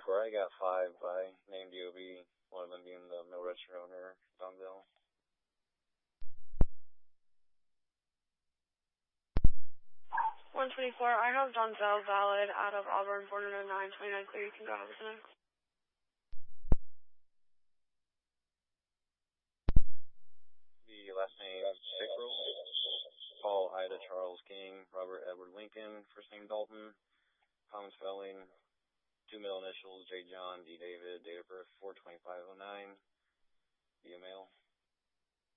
124, I got 5 by named DOB, one of them being the mill register owner, Donzel. 124, I have Donzel valid out of Auburn, born in 09, 29 clear. You can go ahead with the next. The last name, Pickrell. Paul Ida Charles King, Robert Edward Lincoln, first name Dalton, common spelling, 2 middle initials, J. John, D. David, date of birth 4/25/09, via mail.